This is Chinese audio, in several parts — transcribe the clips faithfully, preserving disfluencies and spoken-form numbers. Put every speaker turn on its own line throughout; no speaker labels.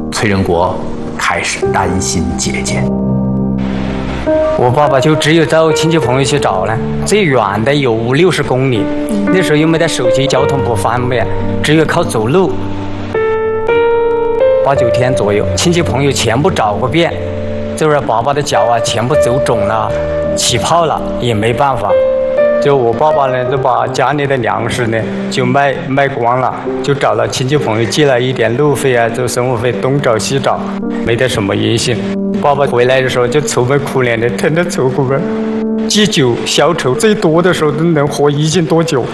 崔仁国开始担心姐姐。
我爸爸就只有找亲戚朋友去找了，最远的有五六十公里，那时候又没得手机，交通不方便，只有靠走路。八九天左右，亲戚朋友全部找个遍，就是爸爸的脚啊全部走肿了，起泡了，也没办法。就我爸爸呢，就把家里的粮食呢就卖卖光了，就找了亲戚朋友借了一点路费啊，就生活费，东找西找，没得什么音信。爸爸回来的时候就愁眉苦脸的，疼得愁苦呗。祭酒消愁，最多的时候都能活一斤多酒。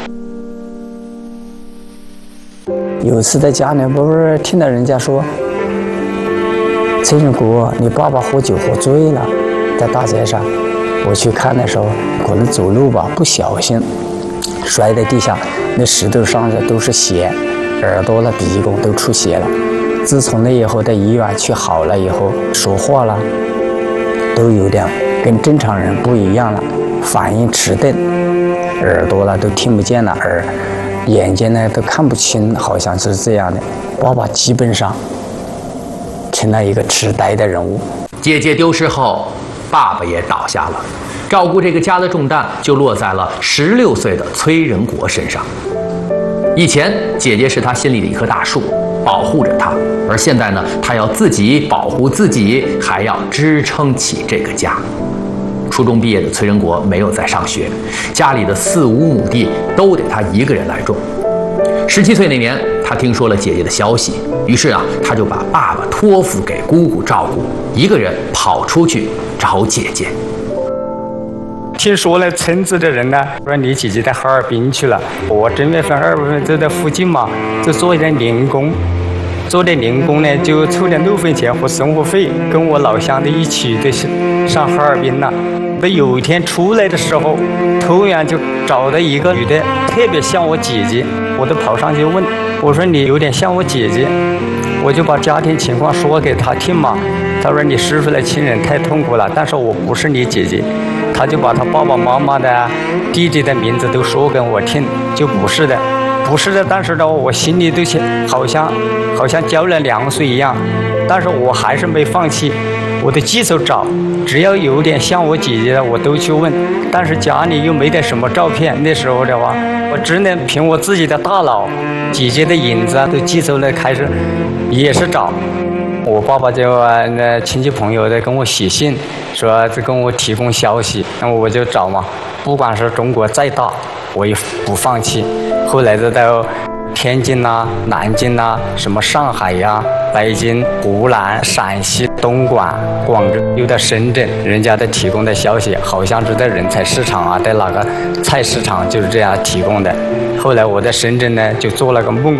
有一次在家里，不是听到人家说，崔仁国，你爸爸喝酒喝醉了，在大街上。我去看的时候，可能走路吧不小心，摔在地上，那石头上的都是血，耳朵了、鼻孔都出血了。自从那以后在医院去好了以后，说话了都有点跟正常人不一样了，反应迟钝，耳朵了都听不见了，耳眼睛呢都看不清，好像是这样的。爸爸基本上成了一个痴呆的人物。
姐姐丢失后，爸爸也倒下了，照顾这个家的重担就落在了十六岁的崔仁国身上。以前姐姐是他心里的一棵大树，保护着他，而现在呢，他要自己保护自己，还要支撑起这个家。初中毕业的崔仁国没有再上学，家里的四五亩地都得他一个人来种。十七岁那年，他听说了姐姐的消息，于是啊，他就把爸爸托付给姑姑照顾，一个人跑出去找姐姐。
听说了村子的人呢，说你姐姐在哈尔滨去了。我正月份、二月份就在附近嘛，就做一点零工，做点零工呢，就凑点路费钱和生活费，跟我老乡的一起的上哈尔滨了。那有一天出来的时候，突然就找到一个女的，特别像我姐姐，我都跑上去问，我说你有点像我姐姐，我就把家庭情况说给她听嘛。她说你失去了亲人太痛苦了，但是我不是你姐姐。他就把他爸爸妈妈的、弟弟的名字都说给我听，就不是的，不是的。但是呢，我心里都好像好像浇了凉水一样，但是我还是没放弃，我得继续找，只要有点像我姐姐的，我都去问。但是家里又没得什么照片，那时候的话，我只能凭我自己的大脑，姐姐的影子啊，都记住了，开始也是找。我爸爸就那亲戚朋友的跟我写信，说这跟我提供消息，那我就找嘛，不管是中国再大，我也不放弃。后来就到天津呐、南京呐、什么上海呀、北京、湖南、陕西、东莞、广州，又到深圳，人家的提供的消息好像是在人才市场啊，在哪个菜市场就是这样提供的。后来我在深圳呢，就做了个梦。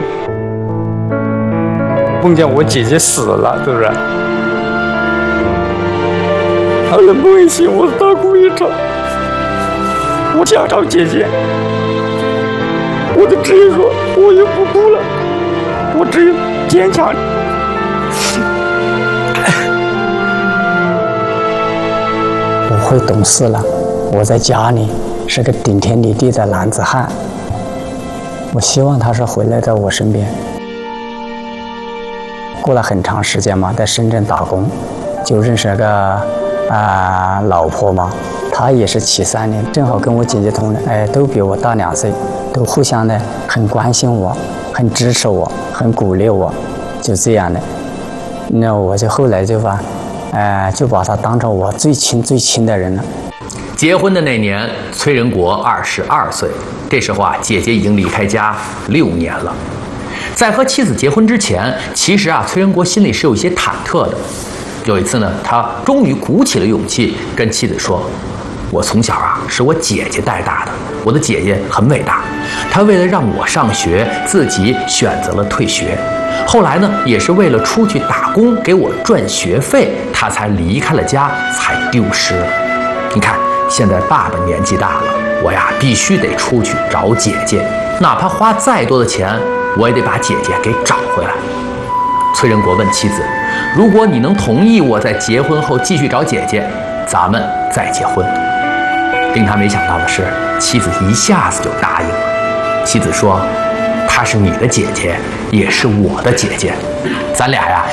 梦见我姐姐死了，是不是？后来梦醒，我大哭一场。我想找姐姐，我的只有说，我也不哭了，我只有坚强。我会懂事了，我在家里是个顶天立地的男子汉。我希望他是回来在我身边。过了很长时间嘛，在深圳打工，就认识了个啊、呃、老婆嘛，她也是七三年，正好跟我姐姐同龄，哎，都比我大两岁，都互相的很关心我，很支持我，很鼓励我，就这样的。那我就后来就把，呃，就把她当成我最亲最亲的人了。
结婚的那年，崔仁国二十二岁，这时候啊，姐姐已经离开家六年了。在和妻子结婚之前，其实啊，崔仁国心里是有一些忐忑的。有一次呢，他终于鼓起了勇气，跟妻子说：“我从小啊是我姐姐带大的，我的姐姐很伟大，她为了让我上学，自己选择了退学。后来呢，也是为了出去打工给我赚学费，她才离开了家，才丢失了。你看，现在爸爸年纪大了，我呀必须得出去找姐姐，哪怕花再多的钱。”我也得把姐姐给找回来。崔仁国问妻子：“如果你能同意我在结婚后继续找姐姐，咱们再结婚。”令他没想到的是，妻子一下子就答应了。妻子说：“她是你的姐姐，也是我的姐姐，咱俩呀